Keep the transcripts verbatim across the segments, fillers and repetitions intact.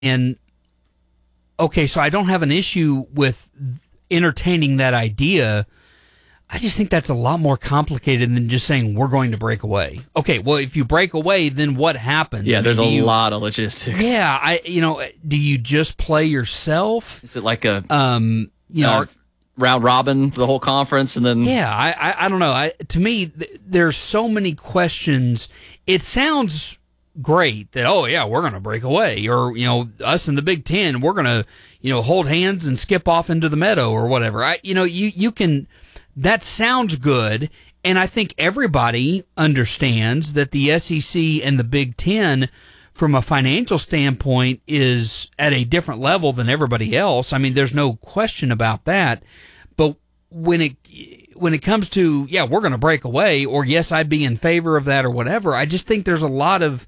And, okay, so I don't have an issue with entertaining that idea. I just think that's a lot more complicated than just saying we're going to break away. Okay, well, if you break away, then what happens? Yeah, I mean, there's a you, lot of logistics. Yeah, I you know, do you just play yourself? Is it like a um, you know, uh, round robin for the whole conference, and then yeah, I I, I don't know. I to me, th- there's so many questions. It sounds great that oh yeah, we're going to break away, or you know, us in the Big Ten, we're going to you know hold hands and skip off into the meadow or whatever. I you know you you can. That sounds good, and I think everybody understands that the S E C and the Big Ten, from a financial standpoint, is at a different level than everybody else. I mean, there's no question about that. But when it when it comes to, yeah, we're going to break away, or yes, I'd be in favor of that or whatever, I just think there's a lot of...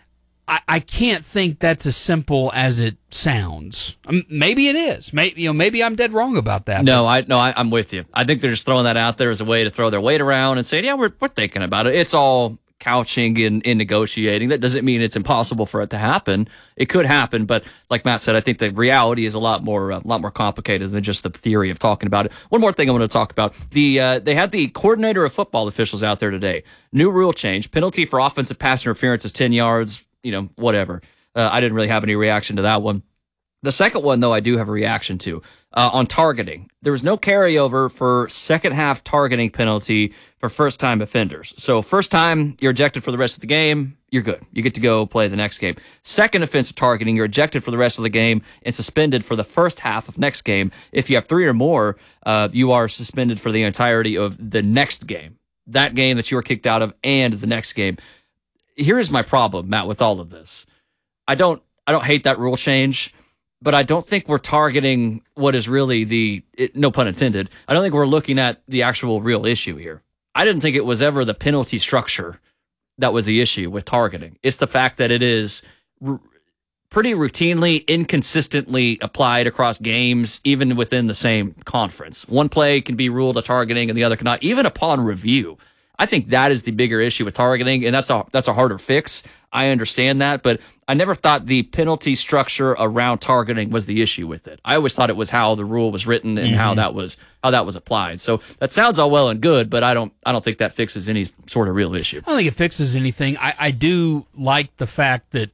I, I can't think that's as simple as it sounds. Um, maybe it is. Maybe you know. Maybe I'm dead wrong about that. No, I no, I, I'm with you. I think they're just throwing that out there as a way to throw their weight around and saying, "Yeah, we're we're thinking about it." It's all couching in, in negotiating. That doesn't mean it's impossible for it to happen. It could happen, but like Matt said, I think the reality is a lot more a lot more complicated than just the theory of talking about it. One more thing I want to talk about: the uh, they had the coordinator of football officials out there today. New rule change: penalty for offensive pass interference is ten yards. You know, whatever. Uh, I didn't really have any reaction to that one. The second one, though, I do have a reaction to. Uh, on targeting. There was no carryover for second half targeting penalty for first time offenders. So first time, you're ejected for the rest of the game, you're good. You get to go play the next game. Second offensive targeting, you're ejected for the rest of the game and suspended for the first half of next game. If you have three or more, uh, you are suspended for the entirety of the next game. That game that you were kicked out of and the next game. Here's my problem, Matt, with all of this. I don't I don't hate that rule change, but I don't think we're targeting what is really the, it, no pun intended, I don't think we're looking at the actual real issue here. I didn't think it was ever the penalty structure that was the issue with targeting. It's the fact that it is r- pretty routinely, inconsistently applied across games, even within the same conference. One play can be ruled a targeting and the other cannot, even upon review. I think that is the bigger issue with targeting, and that's a that's a harder fix. I understand that, but I never thought the penalty structure around targeting was the issue with it. I always thought it was how the rule was written and mm-hmm. how that was how that was applied. So that sounds all well and good, but I don't I don't think that fixes any sort of real issue. I don't think it fixes anything. I, I do like the fact that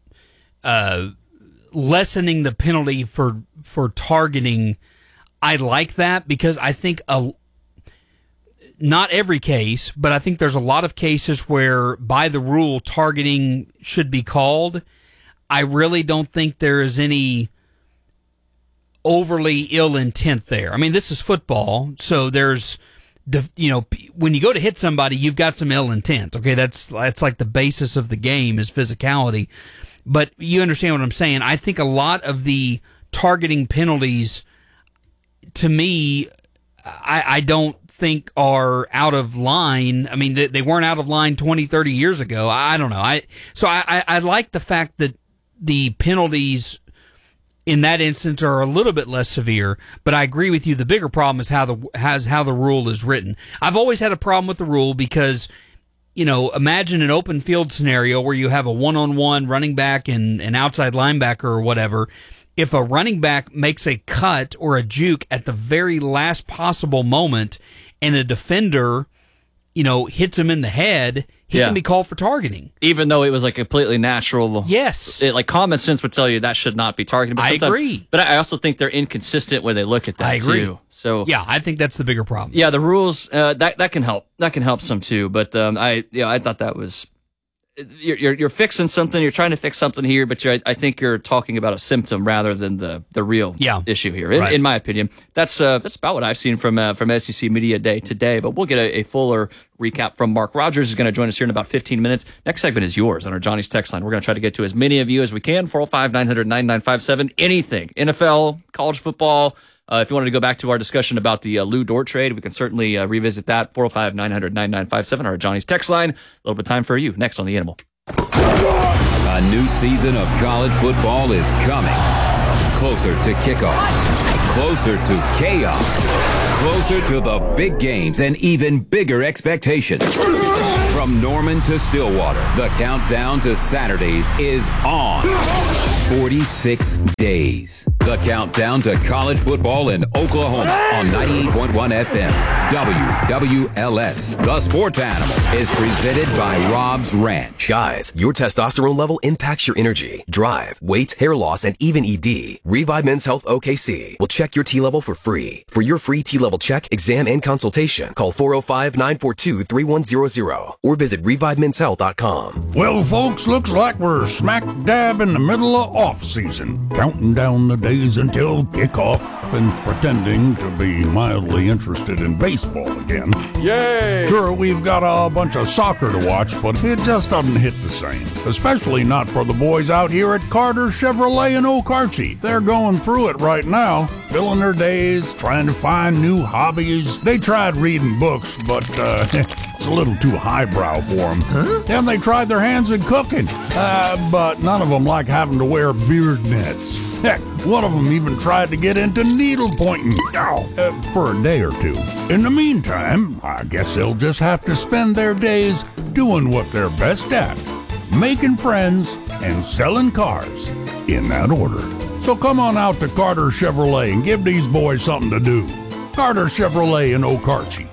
uh, lessening the penalty for for targeting. I like that because I think a. Not every case, but I think there's a lot of cases where, by the rule, targeting should be called. I really don't think there is any overly ill intent there. I mean, this is football, so there's, you know, when you go to hit somebody, you've got some ill intent. Okay, that's that's like the basis of the game is physicality. But you understand what I'm saying. I think a lot of the targeting penalties, to me, I, I don't think are out of line. I mean, they, they weren't out of line twenty, thirty years ago. I, I don't know. I So I, I, I like the fact that the penalties in that instance are a little bit less severe, but I agree with you. The bigger problem is how the has how the rule is written. I've always had a problem with the rule because, you know, imagine an open field scenario where you have a one-on-one running back and an outside linebacker or whatever. If a running back makes a cut or a juke at the very last possible moment and a defender, you know, hits him in the head, he yeah. can be called for targeting. Even though it was like completely natural. Yes. It, like common sense would tell you that should not be targeting. But I agree. But I also think they're inconsistent when they look at that I agree. too. So yeah, I think that's the bigger problem. Yeah, the rules, uh, that, that can help. That can help some too. But um, I, yeah, I thought that was... You're, you're you're fixing something. You're trying to fix something here, but you're, I think you're talking about a symptom rather than the the real yeah. issue here. In, right. in my opinion, that's uh, that's about what I've seen from uh, from S E C Media Day today. But we'll get a, a fuller recap from Mark Rogers, who's going to join us here in about fifteen minutes. Next segment is yours on our Johnny's text line. We're going to try to get to as many of you as we can. four oh five, nine hundred, ninety-nine fifty-seven. Anything N F L, college football. Uh, if you wanted to go back to our discussion about the uh, Lou Dort trade, we can certainly uh, revisit that. four oh five, nine hundred, ninety-nine fifty-seven. Our Johnny's text line. A little bit of time for you next on The Animal. A new season of college football is coming. Closer to kickoff. Closer to chaos. Closer to the big games and even bigger expectations. From Norman to Stillwater, the countdown to Saturdays is on. forty-six days. The countdown to college football in Oklahoma on ninety-eight point one F M. W W L S. The Sports Animal is presented by Rob's Ranch. Guys, your testosterone level impacts your energy, drive, weight, hair loss, and even E D. Revive Men's Health O K C will check your T level for free. For your free T level check, exam, and consultation, call four oh five, nine four two, three one zero zero or visit revive men's health dot com. Well, folks, looks like we're smack dab in the middle of off-season, counting down the days until kickoff and pretending to be mildly interested in baseball again. Yay! Sure, we've got a bunch of soccer to watch, but it just doesn't hit the same, especially not for the boys out here at Carter Chevrolet in Okarche. They're going through it right now, filling their days, trying to find new hobbies. They tried reading books, but uh, it's a little too highbrow for them. Huh? Then they tried their hands at cooking, uh, but none of them like having to wear beard nets. Heck, one of them even tried to get into needle pointing uh, for a day or two. In the meantime, I guess they'll just have to spend their days doing what they're best at, making friends and selling cars, in that order. So come on out to Carter Chevrolet and give these boys something to do. Carter Chevrolet in Okarche.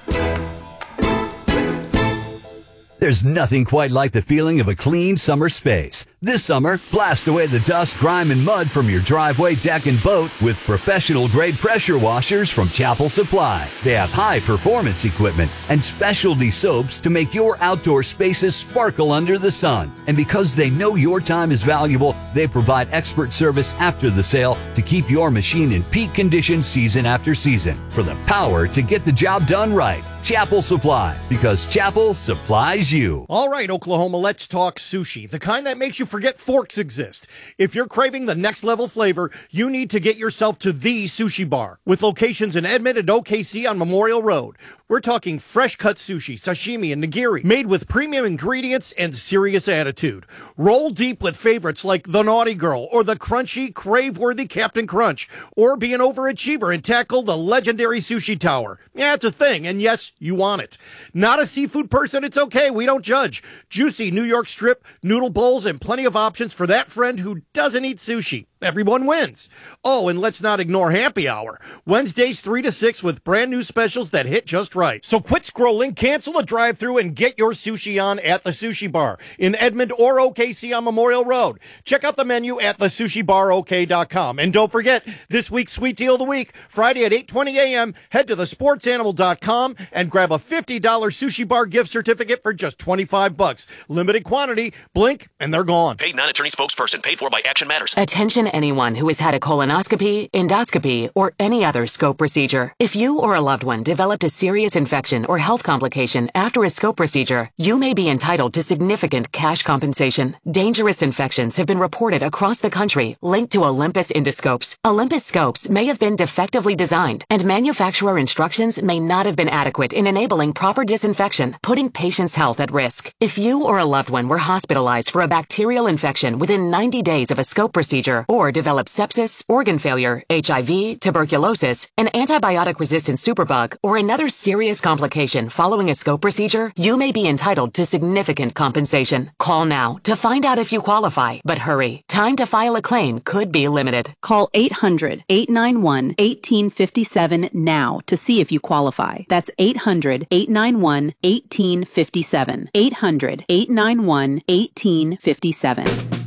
There's nothing quite like the feeling of a clean summer space. This summer, blast away the dust, grime, and mud from your driveway, deck, and boat with professional-grade pressure washers from Chapel Supply. They have high-performance equipment and specialty soaps to make your outdoor spaces sparkle under the sun. And because they know your time is valuable, they provide expert service after the sale to keep your machine in peak condition season after season. For the power to get the job done right, Chapel Supply, because Chapel supplies you. All right, Oklahoma, let's talk sushi. The kind that makes you forget forks exist. If you're craving the next level flavor, you need to get yourself to the Sushi Bar. With locations in Edmond and O K C on Memorial Road. We're talking fresh cut sushi, sashimi, and nigiri, made with premium ingredients and serious attitude. Roll deep with favorites like the Naughty Girl or the crunchy, crave-worthy Captain Crunch, or be an overachiever and tackle the legendary Sushi Tower. Yeah, it's a thing, and yes, you want it. Not a seafood person? It's okay. We don't judge. Juicy New York strip, noodle bowls, and plenty of options for that friend who doesn't eat sushi. Everyone wins. Oh, and let's not ignore happy hour. Wednesdays three to six with brand new specials that hit just right. So quit scrolling, cancel the drive-thru, and get your sushi on at the Sushi Bar in Edmond or O K C on Memorial Road. Check out the menu at the sushi bar o k dot com. And don't forget, this week's Sweet Deal of the Week, Friday at eight twenty a.m., head to the sports animal dot com and grab a fifty dollars Sushi Bar gift certificate for just twenty-five bucks. Limited quantity, blink, and they're gone. Paid non-attorney spokesperson, paid for by Action Matters. Attention anyone who has had a colonoscopy, endoscopy, or any other scope procedure. If you or a loved one developed a serious infection or health complication after a scope procedure, you may be entitled to significant cash compensation. Dangerous infections have been reported across the country linked to Olympus endoscopes. Olympus scopes may have been defectively designed, and manufacturer instructions may not have been adequate in enabling proper disinfection, putting patients' health at risk. If you or a loved one were hospitalized for a bacterial infection within ninety days of a scope procedure or developed sepsis, organ failure, H I V, tuberculosis, an antibiotic-resistant superbug, or another serious complication following a scope procedure, you may be entitled to significant compensation. Call now to find out if you qualify, but hurry. Time to file a claim could be limited. Call eight hundred, eight nine one, one eight five seven now to see if you qualify. That's eight hundred, eight nine one, one eight five seven. eight hundred, eight nine one, one eight five seven.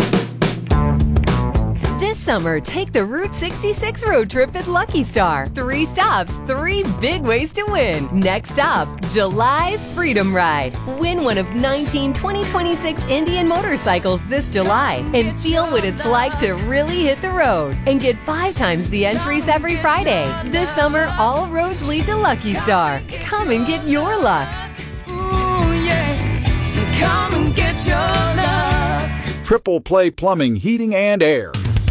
This summer, take the Route sixty-six road trip at Lucky Star. Three stops, three big ways to win. Next stop, July's Freedom Ride. Win one of nineteen twenty twenty-six Indian motorcycles this July and feel what it's like to really hit the road. And get five times the entries every Friday. This summer, all roads lead to Lucky Star. Come and get your luck. Ooh, yeah. Come and get your luck. Triple Play Plumbing, Heating, and Air.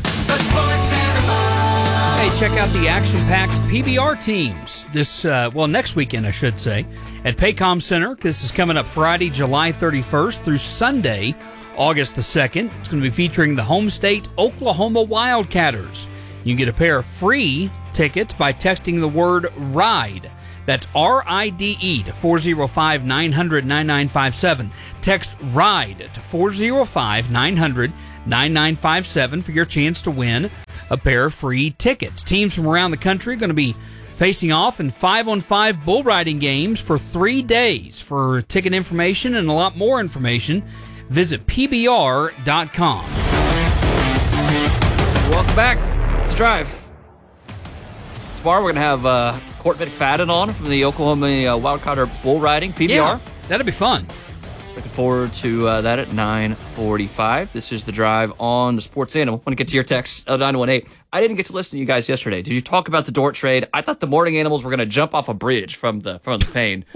Hey, check out the action-packed P B R teams this, uh, well, next weekend, I should say, at Paycom Center. This is coming up Friday, July thirty-first through Sunday, August the second. It's going to be featuring the home state Oklahoma Wildcatters. You can get a pair of free tickets by texting the word RIDE That's R I D E to four oh five, nine hundred, ninety-nine fifty-seven. Text RIDE to four oh five, nine hundred, ninety-nine fifty-seven for your chance to win a pair of free tickets. Teams from around the country are going to be facing off in five-on-five bull riding games for three days. For ticket information and a lot more information, visit P B R dot com. Welcome back. Let's drive. Tomorrow we're going to have uh, Court McFadden on from the Oklahoma uh, Wildcatter Bull Riding, P B R. Yeah, that'll be fun. Looking forward to uh, that at nine forty-five. This is The Drive on the Sports Animal. Want to get to your text, uh, nine one eight. I didn't get to listen to you guys yesterday. Did you talk about the Dort trade? I thought the Morning Animals were going to jump off a bridge from the from the pain.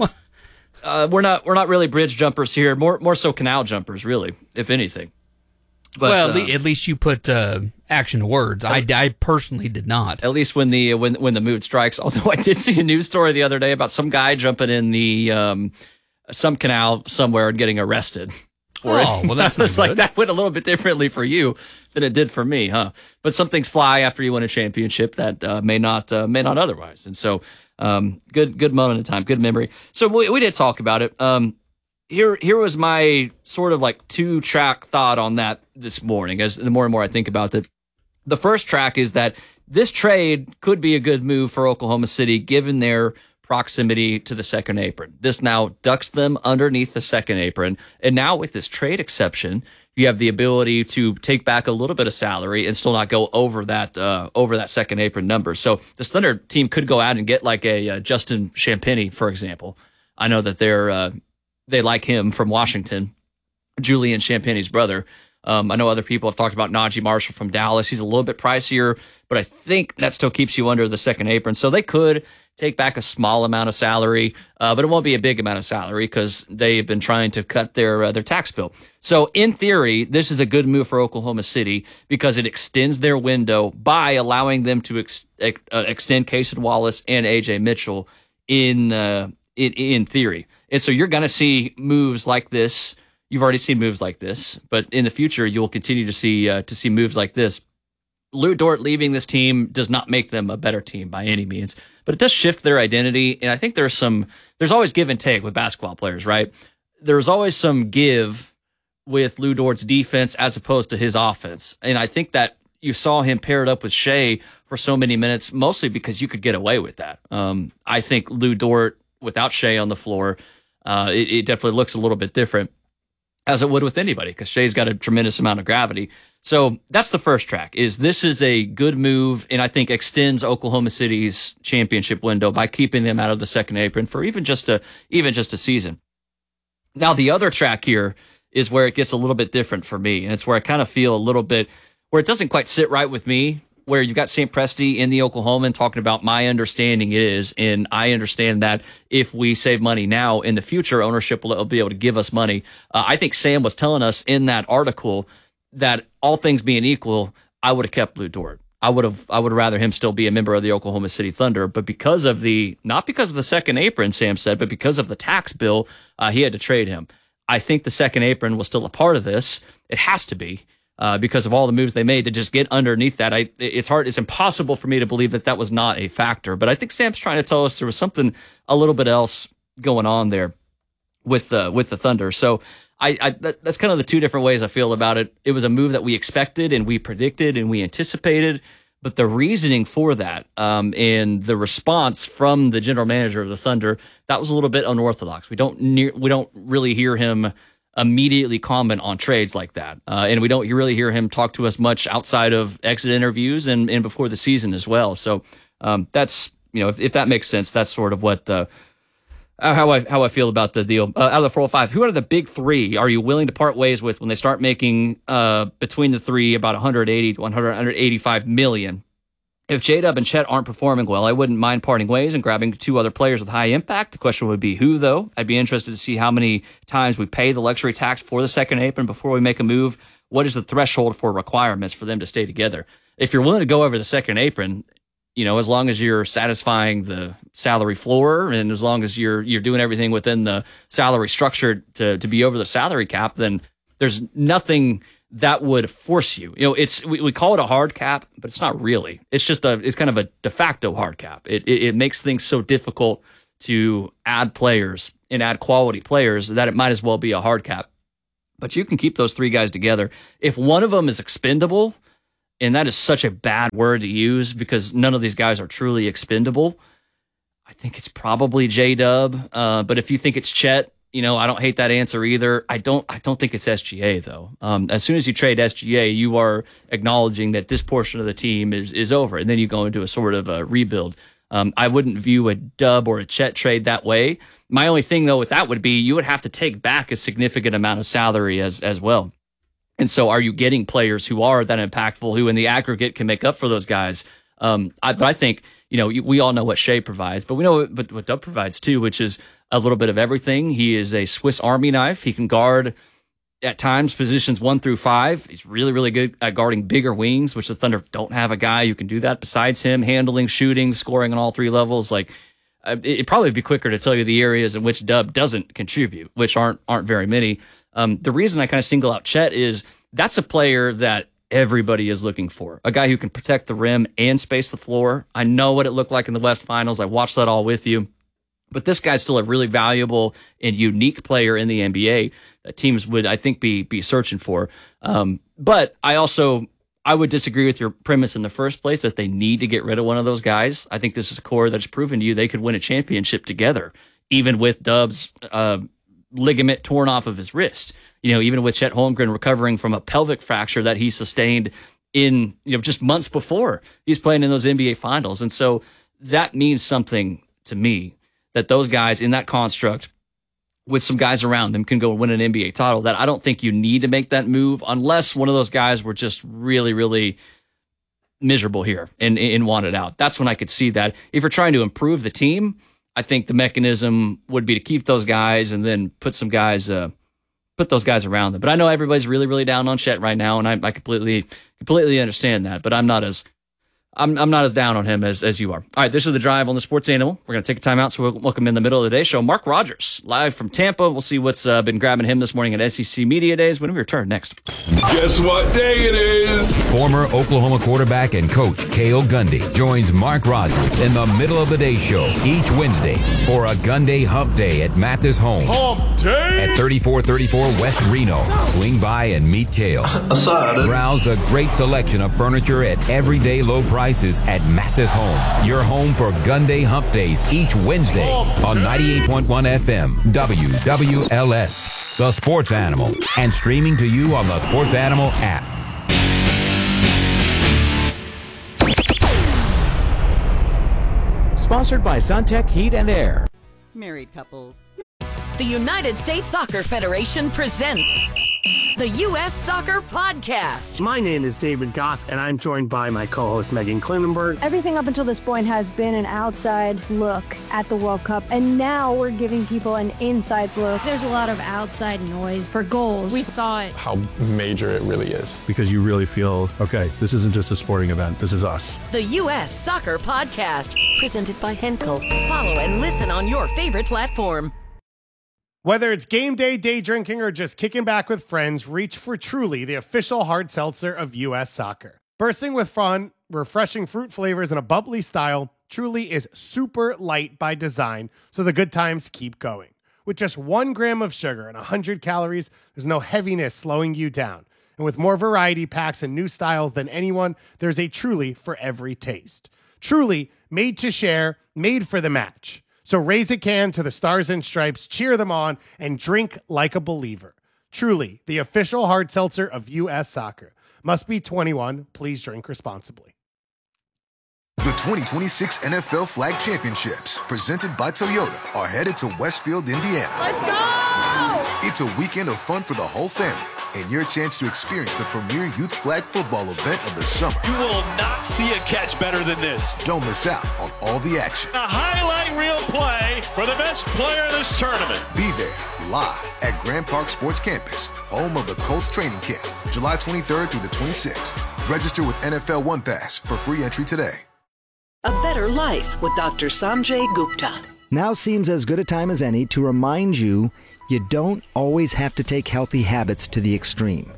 uh, we're not we're not really bridge jumpers here. More more so canal jumpers, really, if anything. But, well, uh, at least you put uh, action to words. I, I personally did not. At least when the when when the mood strikes. Although I did see a news story the other day about some guy jumping in the um, some canal somewhere and getting arrested. For oh, it. well, that's it's not like that went a little bit differently for you than it did for me, huh? But some things fly after you win a championship that uh, may not uh, may not otherwise. And so, um, good good moment in time, good memory. So we, we did talk about it. Um, Here, here was my sort of like two track thought on that this morning. As the more and more I think about it, the first track is that this trade could be a good move for Oklahoma City, given their proximity to the second apron. This now ducks them underneath the second apron, and now with this trade exception, you have the ability to take back a little bit of salary and still not go over that uh, over that second apron number. So the Thunder team could go out and get like a uh, Justin Champagnie, for example. I know that they're uh, They like him from Washington, Julian Champagnie's brother. Um, I know other people have talked about Najee Marshall from Dallas. He's a little bit pricier, but I think that still keeps you under the second apron. So they could take back a small amount of salary, uh, but it won't be a big amount of salary because they've been trying to cut their uh, their tax bill. So in theory, this is a good move for Oklahoma City because it extends their window by allowing them to ex- ex- uh, extend Cason Wallace and A J Mitchell in uh, in, in theory. And so you're going to see moves like this. You've already seen moves like this, but in the future, you will continue to see uh, to see moves like this. Lou Dort leaving this team does not make them a better team by any means, but it does shift their identity. And I think there's some there's always give and take with basketball players, right? There's always some give with Lou Dort's defense as opposed to his offense. And I think that you saw him paired up with Shea for so many minutes, mostly because you could get away with that. Um, I think Lou Dort without Shea on the floor, Uh, it, it definitely looks a little bit different, as it would with anybody, because Shea's got a tremendous amount of gravity. So that's the first track, is this is a good move, and I think extends Oklahoma City's championship window by keeping them out of the second apron for even just a even just a season. Now, the other track here is where it gets a little bit different for me, and it's where I kind of feel a little bit, where it doesn't quite sit right with me, where you've got Saint Presti in the Oklahoman talking about my understanding is, and I understand that if we save money now, in the future, ownership will be able to give us money. Uh, I think Sam was telling us in that article that all things being equal, I would have kept Lou Dort. I would have, I would rather him still be a member of the Oklahoma City Thunder, but because of the, not because of the second apron, Sam said, but because of the tax bill, uh, he had to trade him. I think the second apron was still a part of this. It has to be. Uh, because of all the moves they made to just get underneath that. I, it's hard, it's impossible for me to believe that that was not a factor. But I think Sam's trying to tell us there was something a little bit else going on there with the, with the Thunder. So I, I that, that's kind of the two different ways I feel about it. It was a move that we expected and we predicted and we anticipated, but the reasoning for that um, and the response from the general manager of the Thunder, that was a little bit unorthodox. We don't near, we don't really hear him immediately comment on trades like that. Uh, and we don't really hear him talk to us much outside of exit interviews and, and before the season as well. So um, that's, you know, if, if that makes sense, that's sort of what the, uh, how I how I feel about the deal. Uh, out of the four oh five, who are the big three are you willing to part ways with when they start making uh, between the three about one hundred eighty to one hundred eighty-five million? If J-Dub and Chet aren't performing well, I wouldn't mind parting ways and grabbing two other players with high impact. The question would be who, though. I'd be interested to see how many times we pay the luxury tax for the second apron before we make a move. What is the threshold for requirements for them to stay together? If you're willing to go over the second apron, you know, as long as you're satisfying the salary floor and as long as you're you're doing everything within the salary structure to, to be over the salary cap, then there's nothing that would force you. You know, it's we, we call it a hard cap, but it's not really. It's just a it's kind of a de facto hard cap. It it, it makes things so difficult to add players and add quality players, that it might as well be a hard cap. But you can keep those three guys together. If one of them is expendable, and that is such a bad word to use because none of these guys are truly expendable, I think it's probably J-Dub. Uh, but if you think it's Chet, you know, I don't hate that answer either. I don't I don't think it's S G A, though. Um, as soon as you trade S G A, you are acknowledging that this portion of the team is is over, and then you go into a sort of a rebuild. Um, I wouldn't view a Dub or a Chet trade that way. My only thing, though, with that would be you would have to take back a significant amount of salary as as well. And so are you getting players who are that impactful, who in the aggregate can make up for those guys? Um, I, but I think, you know, we all know what Shea provides, but we know what, what Dub provides too, which is a little bit of everything. He is a Swiss Army knife. He can guard at times positions one through five. He's really, really good at guarding bigger wings, which the Thunder don't have a guy who can do that besides him, handling, shooting, scoring on all three levels. Like, it'd probably be quicker to tell you the areas in which Dub doesn't contribute, which aren't aren't very many. Um, the reason I kind of single out Chet is that's a player that everybody is looking for. A guy who can protect the rim and space the floor. I know what it looked like in the West Finals. I watched that all with you. But this guy's still a really valuable and unique player in the N B A that teams would, I think, be be searching for. Um, but I also, I would disagree with your premise in the first place that they need to get rid of one of those guys. I think this is a core that's proven to you they could win a championship together, even with Dub's uh, ligament torn off of his wrist. You know, even with Chet Holmgren recovering from a pelvic fracture that he sustained in, you know, just months before he's playing in those N B A finals. And so that means something to me, that those guys in that construct with some guys around them can go win an N B A title. That I don't think you need to make that move unless one of those guys were just really, really miserable here and, and wanted out. That's when I could see that. If you're trying to improve the team, I think the mechanism would be to keep those guys and then put some guys, uh, put those guys around them. But I know everybody's really, really down on Chet right now, and I, I completely, completely understand that. But I'm not as, I'm I'm not as down on him as, as you are. All right, this is The Drive on the Sports Animal. We're going to take a time out, so we'll welcome in the middle of the day show Mark Rogers, live from Tampa. We'll see what's uh, been grabbing him this morning at S E C Media Days when we return next. Guess what day it is? Former Oklahoma quarterback and coach Cale Gundy joins Mark Rogers in the middle of the day show each Wednesday for a Gundy Hump Day at Mathis Home. Hump Day! At thirty-four thirty-four West Reno. Swing by and meet Cale. Browse the great selection of furniture at everyday low prices at Mathis Home. Your home for Gunday Hump Days each Wednesday on ninety-eight point one F M W W L S, The Sports Animal, and streaming to you on the Sports Animal app. Sponsored by Suntech Heat and Air. Married couples. The United States Soccer Federation presents the U S Soccer Podcast. My name is David Goss, and I'm joined by my co-host Megan Klinenberg. Everything up until this point has been an outside look at the World Cup, and now we're giving people an inside look. There's a lot of outside noise for goals. We thought how major it really is. Because you really feel, okay, this isn't just a sporting event, this is us. The U S Soccer Podcast, presented by Henkel. Follow and listen on your favorite platform. Whether it's game day, day drinking, or just kicking back with friends, reach for Truly, the official hard seltzer of U S Soccer. Bursting with fun, refreshing fruit flavors, and a bubbly style, Truly is super light by design, so the good times keep going. With just one gram of sugar and one hundred calories, there's no heaviness slowing you down. And with more variety packs and new styles than anyone, there's a Truly for every taste. Truly, made to share, made for the match. So raise a can to the Stars and Stripes, cheer them on, and drink like a believer. Truly, the official hard seltzer of U S Soccer. Must be twenty-one. Please drink responsibly. The twenty twenty-six N F L Flag Championships, presented by Toyota, are headed to Westfield, Indiana. Let's go! It's a weekend of fun for the whole family, and your chance to experience the premier youth flag football event of the summer. You will not see a catch better than this. Don't miss out on all the action. A highlight reel play for the best player in this tournament. Be there, live at Grand Park Sports Campus, home of the Colts training camp, July twenty-third through the twenty-sixth. Register with N F L One Pass for free entry today. A better life with Doctor Sanjay Gupta. Now seems as good a time as any to remind you you don't always have to take healthy habits to the extreme.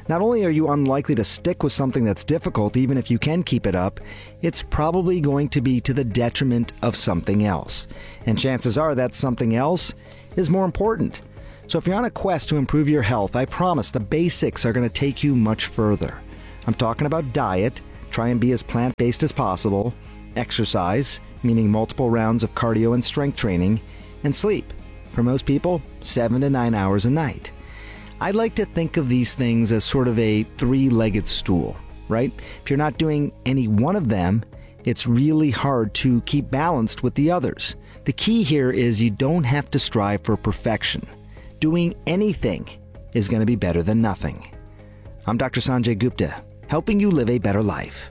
Not only are you unlikely to stick with something that's difficult, even if you can keep it up, it's probably going to be to the detriment of something else. And chances are that something else is more important. So if you're on a quest to improve your health, I promise the basics are going to take you much further. I'm talking about diet, try and be as plant-based as possible, exercise, meaning multiple rounds of cardio and strength training, and sleep. For most people, seven to nine hours a night. I like to think of these things as sort of a three-legged stool, right? If you're not doing any one of them, it's really hard to keep balanced with the others. The key here is you don't have to strive for perfection. Doing anything is going to be better than nothing. I'm Doctor Sanjay Gupta, helping you live a better life.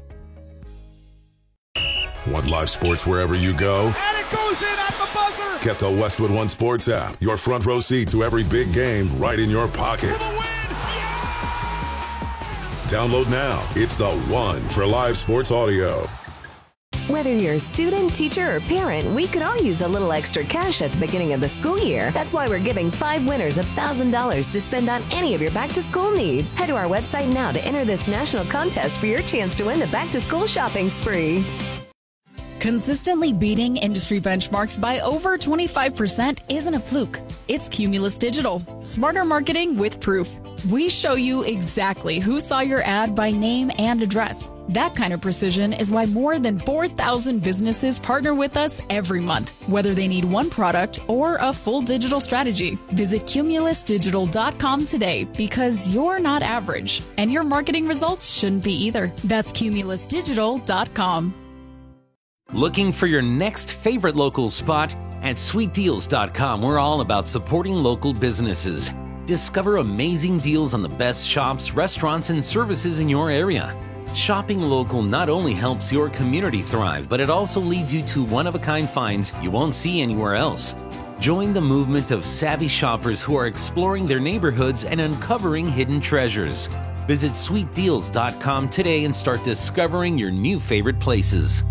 Want live sports wherever you go? And it goes in at the buzzer! Get the Westwood One Sports app. Your front row seat to every big game right in your pocket. Download now. It's the one for live sports audio. Whether you're a student, teacher, or parent, we could all use a little extra cash at the beginning of the school year. That's why we're giving five winners one thousand dollars to spend on any of your back-to-school needs. Head to our website now to enter this national contest for your chance to win the back-to-school shopping spree. Consistently beating industry benchmarks by over twenty-five percent isn't a fluke. It's Cumulus Digital. Smarter marketing with proof. We show you exactly who saw your ad by name and address. That kind of precision is why more than four thousand businesses partner with us every month, whether they need one product or a full digital strategy. Visit cumulus digital dot com today because you're not average, and your marketing results shouldn't be either. That's cumulus digital dot com. Looking for your next favorite local spot? At sweet deals dot com, we're all about supporting local businesses. Discover amazing deals on the best shops, restaurants, and services in your area. Shopping local not only helps your community thrive, but it also leads you to one-of-a-kind finds you won't see anywhere else. Join the movement of savvy shoppers who are exploring their neighborhoods and uncovering hidden treasures. Visit sweet deals dot com today and start discovering your new favorite places.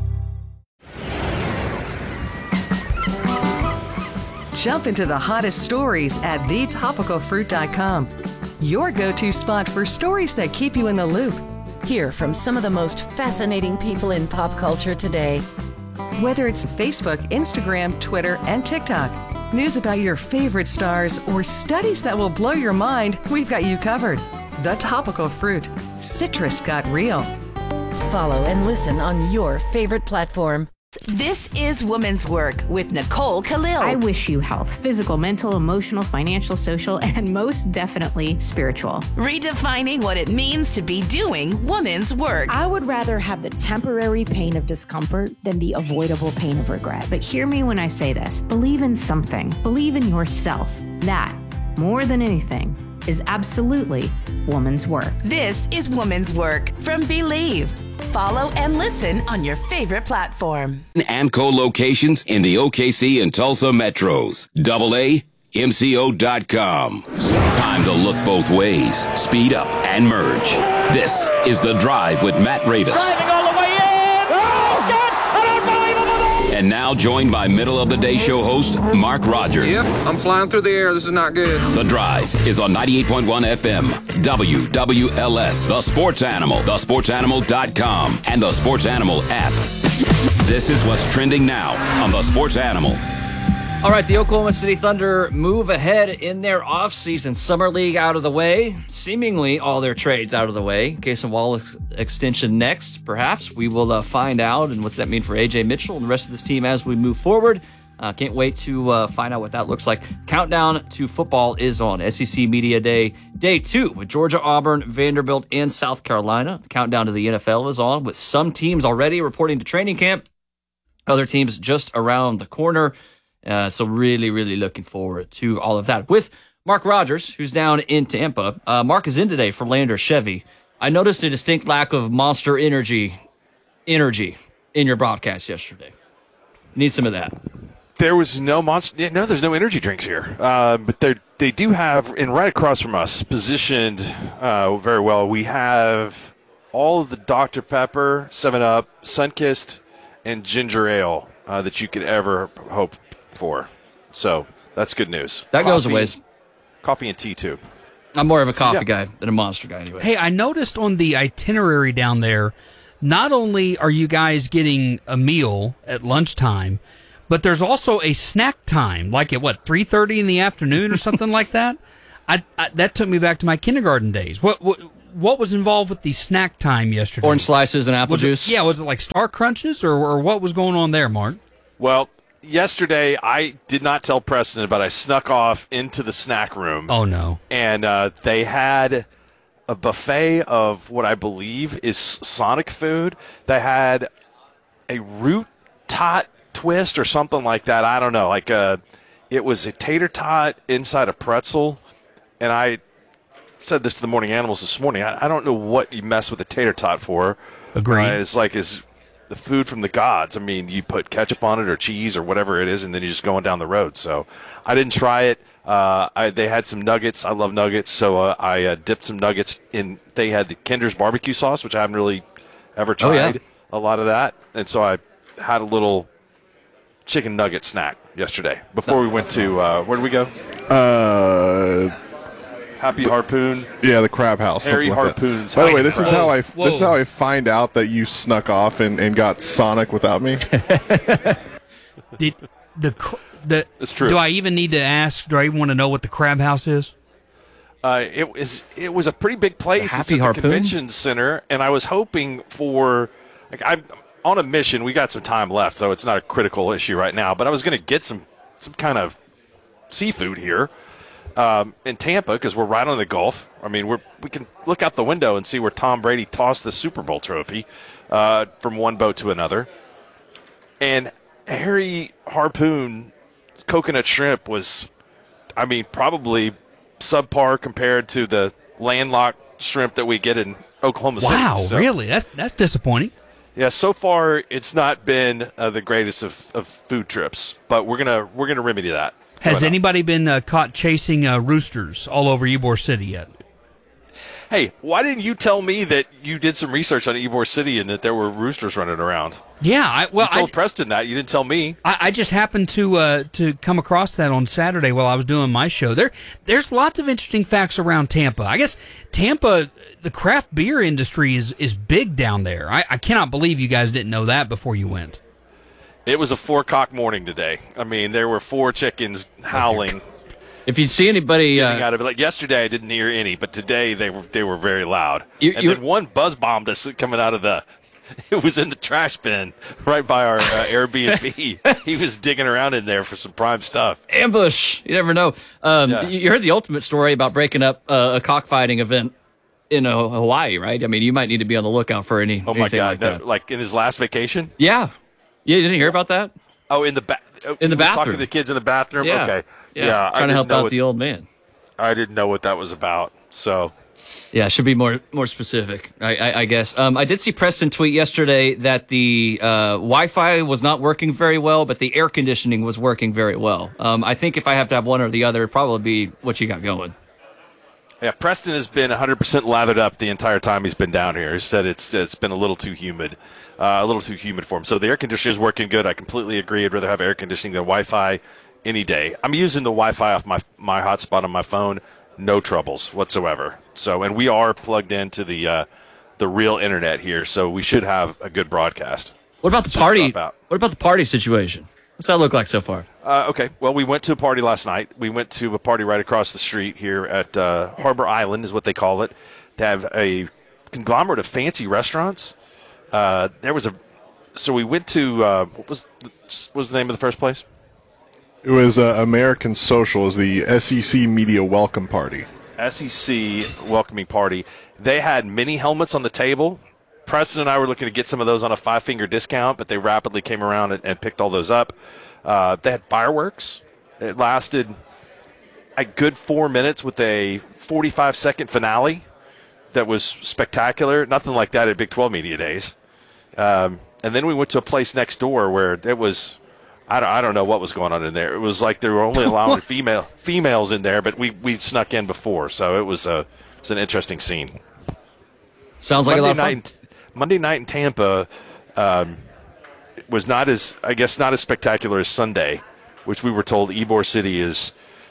Jump into the hottest stories at the topical fruit dot com. Your go-to spot for stories that keep you in the loop. Hear from some of the most fascinating people in pop culture today. Whether it's Facebook, Instagram, Twitter, and TikTok, news about your favorite stars, or studies that will blow your mind, we've got you covered. The Topical Fruit. Citrus got real. Follow and listen on your favorite platform. This is Women's Work with Nicole Khalil. I wish you health, physical, mental, emotional, financial, social, and most definitely spiritual. Redefining what it means to be doing women's work. I would rather have the temporary pain of discomfort than the avoidable pain of regret. But hear me when I say this. Believe in something. Believe in yourself. That, more than anything, is absolutely woman's work. This is Woman's Work from Believe. Follow and listen on your favorite platform. And co-locations in the O K C and Tulsa metros. double A M C O dot com. Time to look both ways, speed up, and merge. This is The Drive with Matt Ravis. Driving all the way in. Oh, God! An unbelievable move! And now joined by middle-of-the-day show host Mark Rogers. Yep, I'm flying through the air. This is not good. The Drive is on ninety-eight point one F M, W W L S, The Sports Animal, the sports animal dot com, and the Sports Animal app. This is what's trending now on The Sports Animal. All right, the Oklahoma City Thunder move ahead in their offseason. Summer League out of the way. Seemingly all their trades out of the way. Case and Wall ex- extension next, perhaps. We will uh, find out. And what's that mean for A J Mitchell and the rest of this team as we move forward? Uh, can't wait to uh, find out what that looks like. Countdown to football is on. S E C Media Day, day two, with Georgia, Auburn, Vanderbilt, and South Carolina. The countdown to the N F L is on, with some teams already reporting to training camp. Other teams just around the corner. Uh, so really, really looking forward to all of that. With Mark Rogers, who's down in Tampa. Uh, Mark is in today for Lander Chevy. I noticed a distinct lack of Monster Energy energy in your broadcast yesterday. Need some of that. There was no monster. Yeah, no, there's no energy drinks here. Uh, but they they do have, and right across from us, positioned uh, very well. We have all of the Doctor Pepper, seven up, Sunkist, and ginger ale uh, that you could ever hope for. So that's good news. That goes a ways. Coffee and tea too. I'm more of a coffee yeah. guy than a Monster guy anyway. Hey, I noticed on the itinerary down there, not only are you guys getting a meal at lunchtime, but there's also a snack time, like at, what, three thirty in the afternoon or something like that? I, I, that took me back to my kindergarten days. What what, what was involved with the snack time yesterday? Orange slices and apple was juice? It, yeah, was it like Star Crunches, or, or what was going on there, Mark? Well, yesterday I did not tell Preston, but I snuck off into the snack room. Oh, no. And uh, they had a buffet of what I believe is Sonic food. They had a root tot twist or something like that. I don't know. Like a, it was a tater tot inside a pretzel. And I said this to the Morning Animals this morning. I, I don't know what you mess with a tater tot for. Agreed. Uh, it's like is the food from the gods. I mean, you put ketchup on it or cheese or whatever it is, and then you're just going down the road. So I didn't try it. Uh, I, they had some nuggets. I love nuggets, so uh, I uh, dipped some nuggets in. They had the Kinder's barbecue sauce, which I haven't really ever tried. Oh, yeah. A lot of that, and so I had a little chicken nugget snack yesterday before we went to uh, where did we go? Uh, Happy Harpoon. Yeah, the Crab House. Harry something like that. Harpoon's. By the way, House this is Crab. how I Whoa. this is how I find out that you snuck off and, and got Sonic without me. Did the cr- the? It's true. Do I even need to ask? Do I even want to know what the Crab House is? Uh, it was it was a pretty big place. The It's Happy at the Harpoon? convention center, and I was hoping for. Like, I'm on a mission. We got some time left, so it's not a critical issue right now. But I was going to get some some kind of seafood here um, in Tampa because we're right on the Gulf. I mean, we're we can look out the window and see where Tom Brady tossed the Super Bowl trophy uh, from one boat to another. And Harry Harpoon coconut shrimp was, I mean, probably subpar compared to the landlocked shrimp that we get in Oklahoma City. Wow, So, really? That's that's disappointing. yeah, so far it's not been uh, the greatest of, of food trips, but we're gonna we're gonna remedy that. Has coming up. anybody been uh, caught chasing uh, roosters all over Ybor City yet? Hey, why didn't you tell me that you did some research on Ybor City and that there were roosters running around? Yeah, I, well, you told I, Preston that. You didn't tell me. I, I just happened to uh, to come across that on Saturday while I was doing my show. There, there's lots of interesting facts around Tampa. I guess Tampa, the craft beer industry is is big down there. I, I cannot believe you guys didn't know that before you went. It was a four o'clock morning today. I mean, there were four chickens howling. If you see anybody, uh, out of it. Like yesterday, I didn't hear any, but today they were they were very loud. You- and you- then one buzz bombed us coming out of the. It was in the trash bin right by our uh, Airbnb. He was digging around in there for some prime stuff. ambush. You never know. Um, Yeah. You heard the ultimate story about breaking up uh, a cockfighting event in uh, Hawaii, right? I mean, you might need to be on the lookout for any. Oh my anything God! like no, that. like in his last vacation. Yeah, you didn't hear about that? Oh, in the ba- In the he was bathroom. talking to the kids in the bathroom. Yeah. Okay. Yeah, I trying to didn't help know out what- the old man. I didn't know what that was about. So. Yeah, should be more more specific, I, I, I guess. Um, I did see Preston tweet yesterday that the uh, Wi-Fi was not working very well, but the air conditioning was working very well. Um, I think if I have to have one or the other, it'd probably be what you got going. Yeah, Preston has been one hundred percent lathered up the entire time he's been down here. He said it's it's been a little too humid, uh, a little too humid for him. So the air conditioner is working good. I completely agree. I'd rather have air conditioning than Wi-Fi any day. I'm using the Wi-Fi off my my hotspot on my phone. No troubles whatsoever. So, and we are plugged into the uh, the real internet here, so we should have a good broadcast. What about the Should party? drop out. What about the party situation? What's that look like so far? Uh, okay, well, we went to a party last night. We went to a party right across the street here at uh, Harbor Island, is what they call it. They have a conglomerate of fancy restaurants. Uh, there was a, so we went to uh, what was the, what was the name of the first place? It was uh, American Social, is the S E C Media Welcome Party. S E C welcoming party. They had mini helmets on the table. Preston and I were looking to get some of those on a five-finger discount, but they rapidly came around and, and picked all those up. Uh, they had fireworks. It lasted a good four minutes with a forty-five second finale that was spectacular. Nothing like that at Big twelve Media Days. Um, and then we went to a place next door where it was, I don't, I don't know what was going on in there. It was like they were only allowing female females in there, but we, we snuck in before, so it was a it was an interesting scene. Sounds like Monday a lot of fun. night, Monday night in Tampa um, was not as I guess not as spectacular as Sunday, which we were told Ybor City is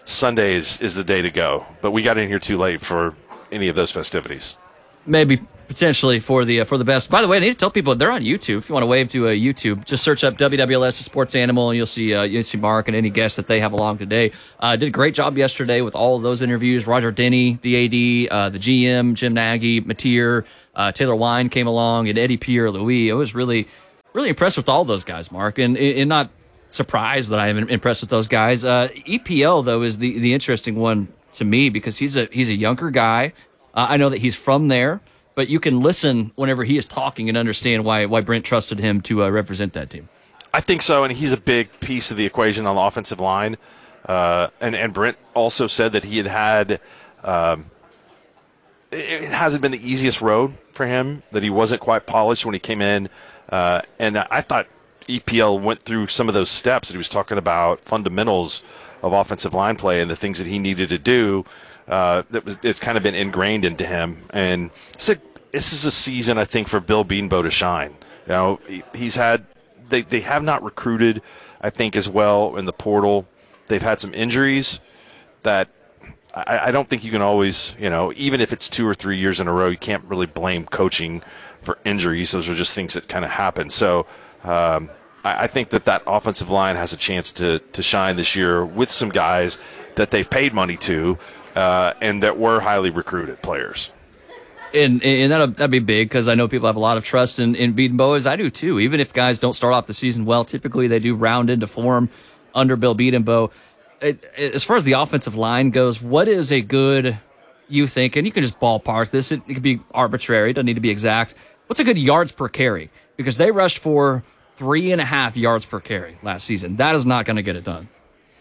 Sunday is, is the day to go. But we got in here too late for any of those festivities. Maybe potentially for the uh, for the best. By the way, I need to tell people they're on YouTube. If you want to wave to a uh, YouTube, just search up W W L S Sports Animal, and you'll see uh, you'll see Mark and any guests that they have along today. Uh, did a great job yesterday with all of those interviews. Roger Denny, the A D, uh, the G M, Jim Nagy, Mateer, uh, Taylor Wine came along, and Eddie Pierre-Louis. I was really, really impressed with all those guys, Mark, and, and not surprised that I am impressed with those guys. Uh, E P L, though, is the, the interesting one to me because he's a he's a younger guy. Uh, I know that he's from there, but you can listen whenever he is talking and understand why why Brent trusted him to uh, represent that team. I think so, and he's a big piece of the equation on the offensive line. Uh, and, and Brent also said that he had had um, – it hasn't been the easiest road for him, that he wasn't quite polished when he came in. Uh, and I thought E P L went through some of those steps that he was talking about, fundamentals of offensive line play and the things that he needed to do. Uh, that was it's kind of been ingrained into him, and it's a, this is a season I think for Bill Bedenbaugh to shine. You know, he, he's had they they have not recruited, I think, as well in the portal. They've had some injuries that I, I don't think you can always, you know, even if it's two or three years in a row, you can't really blame coaching for injuries. Those are just things that kind of happen. So um, I, I think that that offensive line has a chance to to shine this year with some guys that they've paid money to. Uh, and that were highly recruited players. And, and that'd, that'd be big because I know people have a lot of trust in, in Bedenbaugh, as I do too. Even if guys don't start off the season well, typically they do round into form under Bill Bedenbaugh. It, it, as far as the offensive line goes, what is a good, you think, and you can just ballpark this, it, it could be arbitrary, it doesn't need to be exact. What's a good yards per carry? Because they rushed for three and a half yards per carry last season. That is not going to get it done.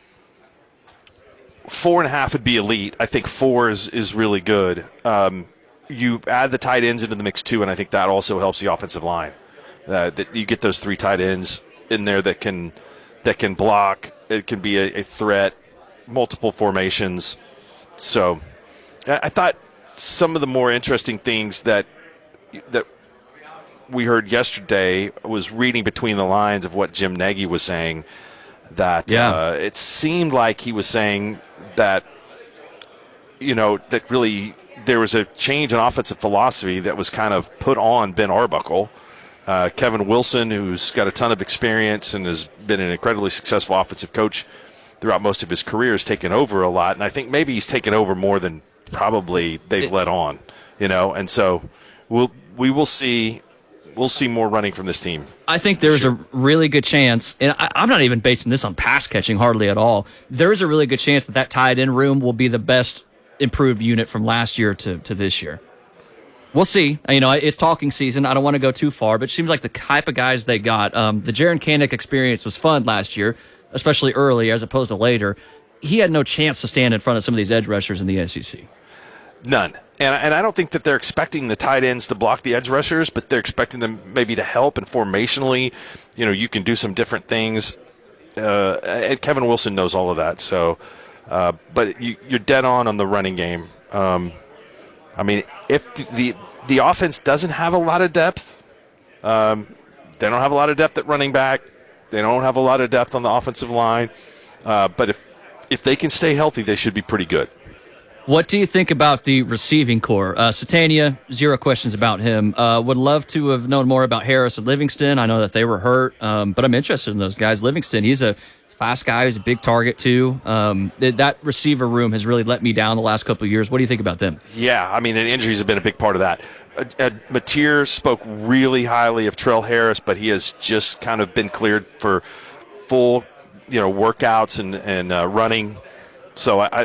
Four and a half would be elite. I think four is, is really good. Um, you add the tight ends into the mix too, and I think that also helps the offensive line. Uh, that you get those three tight ends in there that can that can block. It can be a, a threat, multiple formations. So, I thought some of the more interesting things that that we heard yesterday was reading between the lines of what Jim Nagy was saying. That yeah. uh, it seemed like he was saying that, you know, that really there was a change in offensive philosophy that was kind of put on Ben Arbuckle. Uh, Kevin Wilson, who's got a ton of experience and has been an incredibly successful offensive coach throughout most of his career, has taken over a lot. And I think maybe he's taken over more than probably they've it, let on, you know. And so we'll, we will see – We'll see more running from this team. I think there's sure. a really good chance, and I, I'm not even basing this on pass catching hardly at all. There's a really good chance that that tight end room will be the best improved unit from last year to, to this year. We'll see. You know, it's talking season. I don't want to go too far, but it seems like the type of guys they got. Um, the Jaron Kanek experience was fun last year, especially early as opposed to later. He had no chance to stand in front of some of these edge rushers in the S E C. None. And, and I don't think that they're expecting the tight ends to block the edge rushers, but they're expecting them maybe to help. And formationally, you know, you can do some different things. Uh, and Kevin Wilson knows all of that. So, uh, but you, you're dead on on the running game. Um, I mean, if the the offense doesn't have a lot of depth, um, they don't have a lot of depth at running back. They don't have a lot of depth on the offensive line. Uh, but if if they can stay healthy, they should be pretty good. What do you think about the receiving core? Uh, Satania, zero questions about him. Uh, would love to have known more about Harris and Livingston. I know that they were hurt, um, but I'm interested in those guys. Livingston, he's a fast guy. He's a big target, too. Um, th- that receiver room has really let me down the last couple of years. What do you think about them? Yeah, I mean, and injuries have been a big part of that. Uh, uh, Mateer spoke really highly of Trell Harris, but he has just kind of been cleared for full, you know, workouts and, and uh, running. So I, I,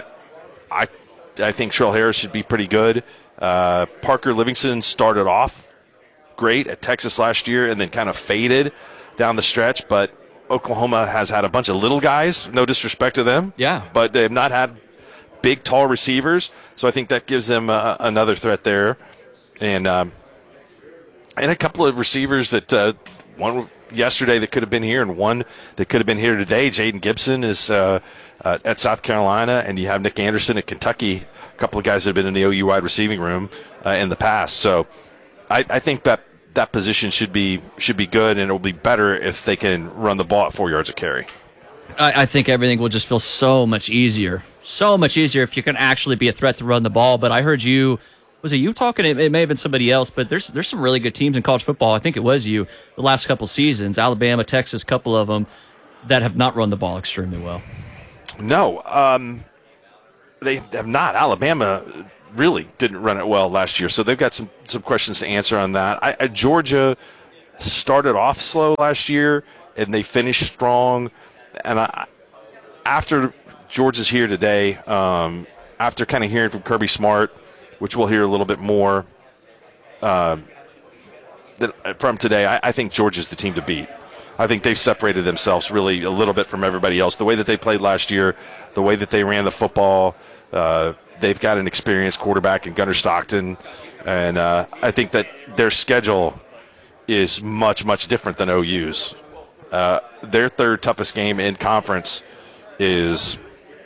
I I think Trell Harris should be pretty good. Uh, Parker Livingston started off great at Texas last year and then kind of faded down the stretch. But Oklahoma has had a bunch of little guys, no disrespect to them. Yeah. But they have not had big, tall receivers. So I think that gives them uh, another threat there. And um, and a couple of receivers that uh, one yesterday that could have been here and one that could have been here today. Jaden Gibson is uh, uh, at South Carolina, and you have Nick Anderson at Kentucky, a couple of guys that have been in the O U wide receiving room uh, in the past. So I, I think that that position should be should be good, and it will be better if they can run the ball at four yards a carry. I, I think everything will just feel so much easier. So much easier if you can actually be a threat to run the ball. But I heard you, was it you talking? It, it may have been somebody else, but there's there's some really good teams in college football. I think it was you the last couple seasons, Alabama, Texas, a couple of them that have not run the ball extremely well. No, um, they have not. Alabama really didn't run it well last year, so they've got some, some questions to answer on that. I, I, Georgia started off slow last year, and they finished strong. And I, after Georgia's here today, um, after kind of hearing from Kirby Smart, which we'll hear a little bit more uh, that, from today, I, I think Georgia's the team to beat. I think they've separated themselves really a little bit from everybody else. The way that they played last year, the way that they ran the football, uh, they've got an experienced quarterback in Gunnar Stockton, and uh, I think that their schedule is much, much different than O U's. Uh, their third toughest game in conference is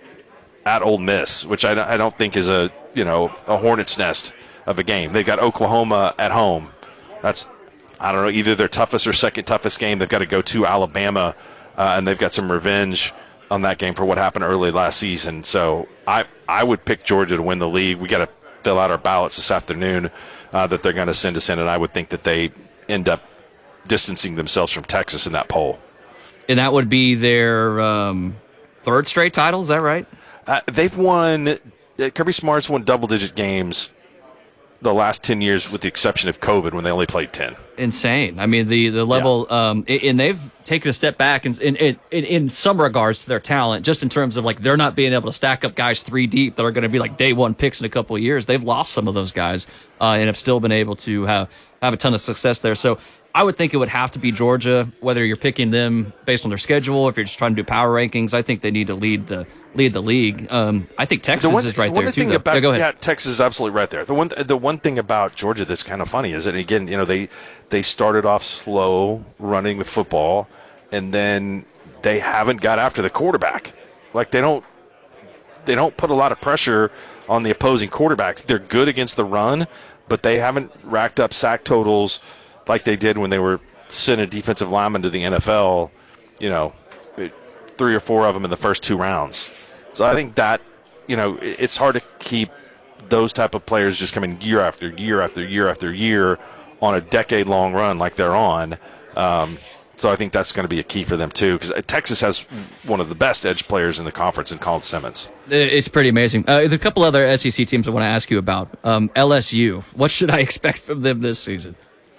at Ole Miss, which I don't, I don't think is a you know a hornet's nest of a game. They've got Oklahoma at home. That's I don't know either their toughest or second toughest game. They've got to go to Alabama, uh, and they've got some revenge on that game for what happened early last season. So I I would pick Georgia to win the league. We got to fill out our ballots this afternoon uh, that they're going to send us in, and I would think that they end up distancing themselves from Texas in that poll. And that would be their um, third straight title, is that right? Uh, they've won, uh, Kirby Smart's won double-digit games the last ten years with the exception of COVID when they only played ten. Insane. I mean, the, the level, yeah. um, and they've taken a step back in, in, in, in some regards to their talent, just in terms of like they're not being able to stack up guys three deep that are going to be like day one picks in a couple of years. They've lost some of those guys uh, and have still been able to have, have a ton of success there. So I would think it would have to be Georgia, whether you're picking them based on their schedule, or if you're just trying to do power rankings. I think they need to lead the lead the league. Um, I think Texas the one, is right one there, thing too. About, yeah, go ahead. Yeah, Texas is absolutely right there. The one the one thing about Georgia that's kind of funny is that, again, you know, they, they started off slow running the football, and then they haven't got after the quarterback. Like, they don't they don't put a lot of pressure on the opposing quarterbacks. They're good against the run, but they haven't racked up sack totals like they did when they were sending defensive linemen to the N F L, you know, three or four of them in the first two rounds. So I think that, you know, it's hard to keep those type of players just coming year after year after year after year on a decade-long run like they're on. Um, so I think that's going to be a key for them, too, because Texas has one of the best edge players in the conference in Colin Simmons. It's pretty amazing. Uh, there's a couple other S E C teams I want to ask you about. Um, L S U, what should I expect from them this season?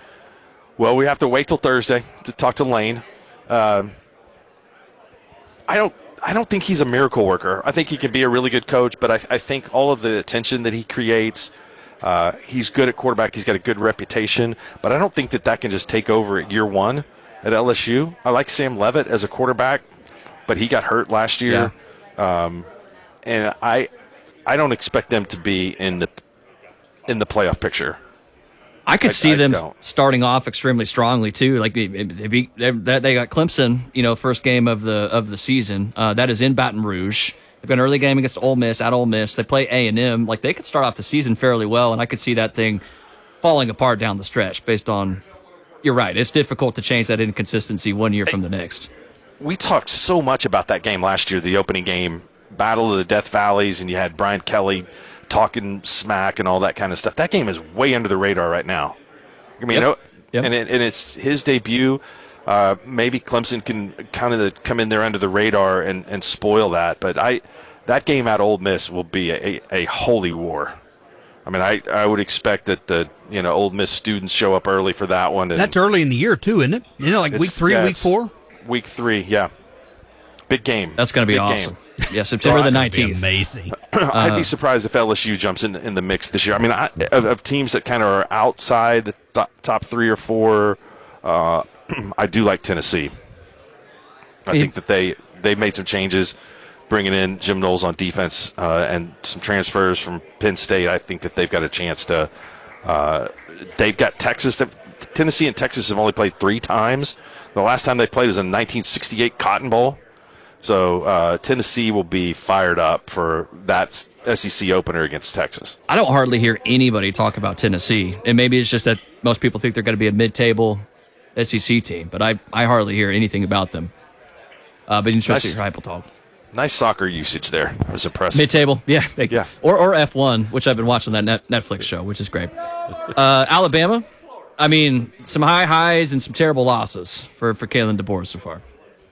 Well, we have to wait till Thursday to talk to Lane. Um, I don't. I don't think he's a miracle worker. I think he can be a really good coach, but I, I think all of the attention that he creates, uh, he's good at quarterback. He's got a good reputation, but I don't think that that can just take over at year one at L S U. I like Sam Levitt as a quarterback, but he got hurt last year, yeah. um, and I, I don't expect them to be in the in the playoff picture. I could I, see I them don't. starting off extremely strongly too. Like they, they, beat, they, they got Clemson, you know, first game of the of the season. Uh, that is in Baton Rouge. They've got an early game against Ole Miss at Ole Miss. They play A and M. Like they could start off the season fairly well, and I could see that thing falling apart down the stretch. Based on, you're right. It's difficult to change that inconsistency one year from the next. We talked so much about that game last year, the opening game, Battle of the Death Valleys, and you had Brian Kelly talking smack and all that kind of stuff. That game is way under the radar right now. I mean, yep. you know, yep. and, it, and it's his debut. Uh, maybe Clemson can kind of come in there under the radar and, and spoil that. But I, that game at Ole Miss will be a, a holy war. I mean, I, I would expect that the you know Ole Miss students show up early for that one. And that's early in the year too, isn't it? You know, like week three, yeah, week four. Week three, yeah. Big game. That's going to be Big awesome. Game. Yeah, September the nineteenth. Amazing. I'd Uh, be surprised if L S U jumps in, in the mix this year. I mean, I, of, of teams that kind of are outside the th- top three or four, uh, I do like Tennessee. I Yeah. think that they they made some changes, bringing in Jim Knowles on defense uh, and some transfers from Penn State. I think that they've got a chance to. Uh, they've got Texas. Tennessee and Texas have only played three times. The last time they played was in the nineteen sixty-eight Cotton Bowl. So uh, Tennessee will be fired up for that S E C opener against Texas. I don't hardly hear anybody talk about Tennessee, and maybe it's just that most people think they're going to be a mid-table S E C team, but I, I hardly hear anything about them. Uh, but interesting, Nice. your hype will talk. Nice soccer usage there. I was impressed. Mid-table, yeah, Yeah. or or F one, which I've been watching that net, Netflix show, which is great. Uh, Alabama, I mean, some high highs and some terrible losses for for Kalen DeBoer so far.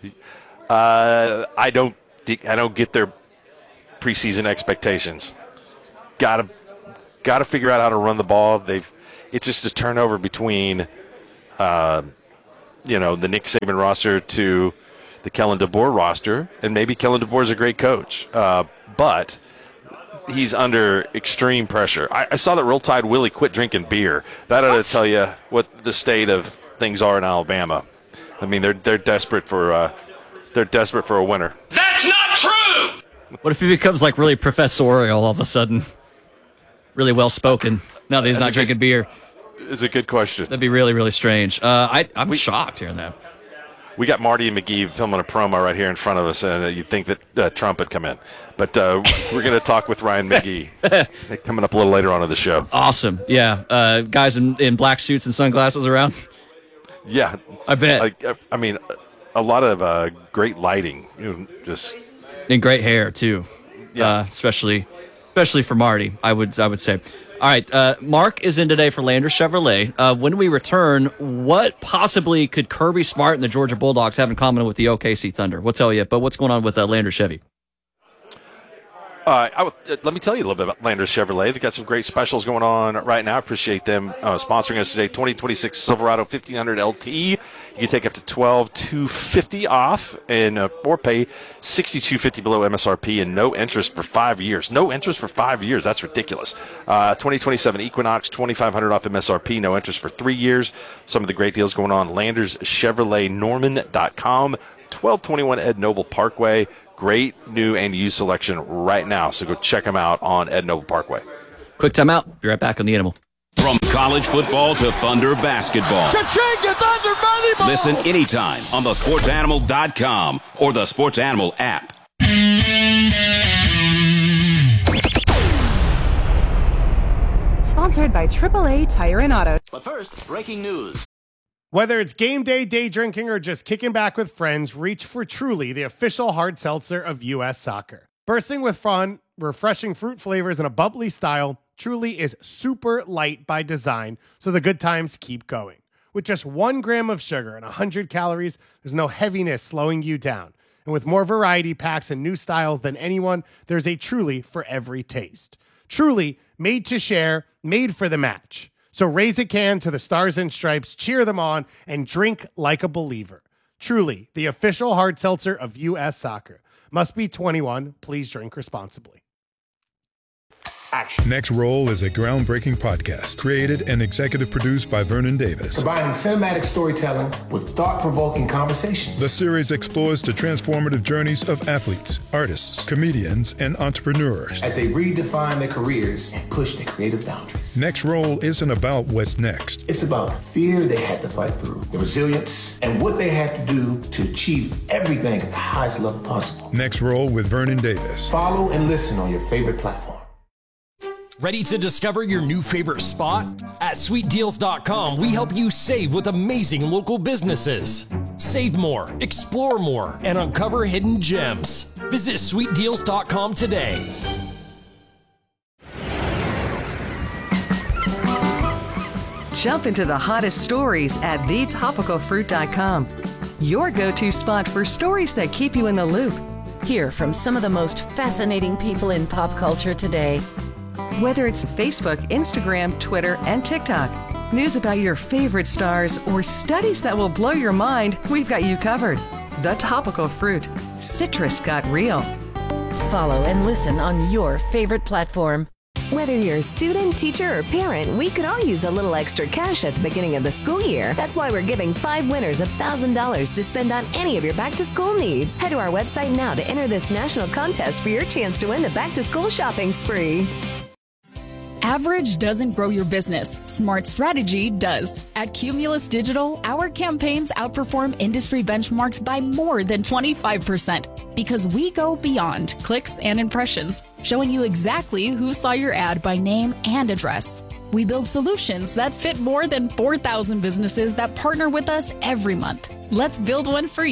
Uh, I don't. I don't get their preseason expectations. Got to, got to figure out how to run the ball. They've. It's just a turnover between, uh, you know, the Nick Saban roster to the Kellen DeBoer roster, and maybe Kellen DeBoer is a great coach, uh, but he's under extreme pressure. I, I saw that Roll Tide Willie quit drinking beer. That ought to tell you what the state of things are in Alabama. I mean, they're they're desperate for uh, they're desperate for a winner. That's not true! What if he becomes, like, really professorial all of a sudden? Really well-spoken, now that he's That's not a drinking good, beer. It's a good question. That'd be really, really strange. Uh, I, I'm shocked hearing that. We got Marty and McGee filming a promo right here in front of us, and uh, you'd think that uh, Trump had come in. But uh, we're going to talk with Ryan McGee coming up a little later on in the show. Awesome. Yeah. Uh, guys in, in black suits and sunglasses around. Yeah. I bet. Like, uh, I mean, a lot of uh, great lighting. You know, just And great hair, too. Yeah. Uh, especially especially for Marty, I would I would say. All right, uh, Mark is in today for Landers Chevrolet. Uh, when we return, what possibly could Kirby Smart and the Georgia Bulldogs have in common with the O K C Thunder? We'll tell you, but what's going on with uh, Landers Chevy? Uh, I would, uh, let me tell you a little bit about Landers Chevrolet. They've got some great specials going on right now. I appreciate them uh, sponsoring us today. twenty twenty-six Silverado fifteen hundred L T. You can take up to twelve thousand two hundred fifty dollars off and uh, or pay six thousand two hundred fifty dollars below M S R P and no interest for five years. No interest for five years. That's ridiculous. Uh, twenty twenty-seven Equinox, twenty-five hundred dollars off M S R P, no interest for three years. Some of the great deals going on. Landers Chevrolet Norman dot com, twelve twenty-one Ed Noble Parkway. Great new and used selection right now, so go check them out on Ed Noble Parkway. Quick timeout. Be right back on The Animal. From college football to Thunder basketball. Cha-ching, Thunder volleyball! Listen anytime on the sports animal dot com or the Sports Animal app. Sponsored by triple A Tire and Auto. But first, breaking news. Whether it's game day, day drinking, or just kicking back with friends, reach for Truly, the official hard seltzer of U S Soccer. Bursting with fun, refreshing fruit flavors, and a bubbly style, Truly is super light by design, so the good times keep going. With just one gram of sugar and one hundred calories, there's no heaviness slowing you down. And with more variety packs and new styles than anyone, there's a Truly for every taste. Truly, made to share, made for the match. So raise a can to the Stars and Stripes, cheer them on, and drink like a believer. Truly, the official hard seltzer of U S Soccer. Must be twenty-one. Please drink responsibly. Action. Next Roll is a groundbreaking podcast created and executive produced by Vernon Davis. Combining cinematic storytelling with thought-provoking conversations. The series explores the transformative journeys of athletes, artists, comedians, and entrepreneurs as they redefine their careers and push their creative boundaries. Next Roll isn't about what's next. It's about the fear they had to fight through, the resilience, and what they had to do to achieve everything at the highest level possible. Next Roll with Vernon Davis. Follow and listen on your favorite platform. Ready to discover your new favorite spot? At sweet deals dot com, we help you save with amazing local businesses. Save more, explore more, and uncover hidden gems. Visit sweet deals dot com today. Jump into the hottest stories at the topical fruit dot com. Your go-to spot for stories that keep you in the loop. Hear from some of the most fascinating people in pop culture today. Whether it's Facebook, Instagram, Twitter, and TikTok, news about your favorite stars, or studies that will blow your mind, we've got you covered. The Topical Fruit. Citrus got real. Follow and listen on your favorite platform. Whether you're a student, teacher, or parent, we could all use a little extra cash at the beginning of the school year. That's why we're giving five winners one thousand dollars to spend on any of your back-to-school needs. Head to our website now to enter this national contest for your chance to win the back-to-school shopping spree. Average doesn't grow your business. Smart strategy does. At Cumulus Digital, our campaigns outperform industry benchmarks by more than twenty-five percent because we go beyond clicks and impressions, showing you exactly who saw your ad by name and address. We build solutions that fit more than four thousand businesses that partner with us every month. Let's build one for you.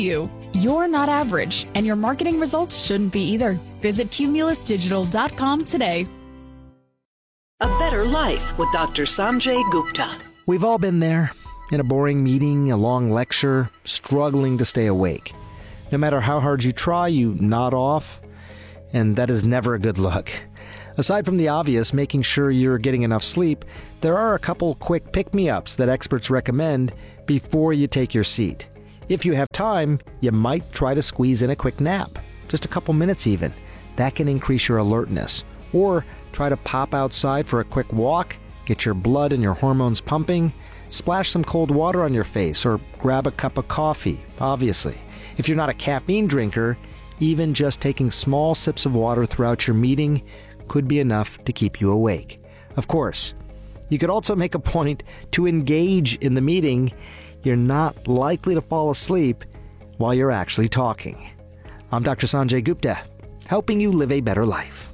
You're not average, and your marketing results shouldn't be either. Visit cumulus digital dot com today. A better life with Doctor Sanjay Gupta. We've all been there, in a boring meeting, a long lecture, struggling to stay awake. No matter how hard you try, you nod off, and that is never a good look. Aside from the obvious, making sure you're getting enough sleep, there are a couple quick pick-me-ups that experts recommend before you take your seat. If you have time, you might try to squeeze in a quick nap, just a couple minutes even. That can increase your alertness. Or try to pop outside for a quick walk, get your blood and your hormones pumping, splash some cold water on your face, or grab a cup of coffee, obviously. If you're not a caffeine drinker, even just taking small sips of water throughout your meeting could be enough to keep you awake. Of course, you could also make a point to engage in the meeting. You're not likely to fall asleep while you're actually talking. I'm Doctor Sanjay Gupta, helping you live a better life.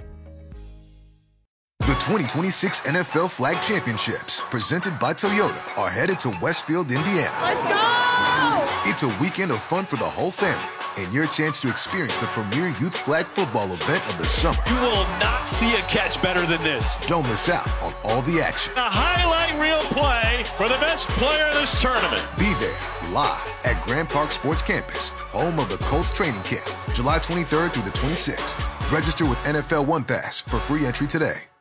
The twenty twenty-six N F L Flag Championships, presented by Toyota, are headed to Westfield, Indiana. Let's go! It's a weekend of fun for the whole family, and your chance to experience the premier youth flag football event of the summer. You will not see a catch better than this. Don't miss out on all the action. A highlight reel play for the best player in this tournament. Be there, live at Grand Park Sports Campus, home of the Colts training camp, July twenty-third through the twenty-sixth. Register with N F L One Pass for free entry today.